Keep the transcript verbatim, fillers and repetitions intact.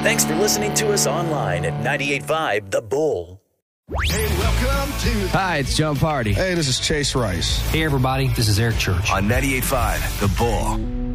Thanks for listening to us online at ninety-eight point five The Bull. Hey, welcome to... Hi, it's John Party. Hey, this is Chase Rice. Hey, everybody, this is Eric Church. On ninety-eight point five The Bull.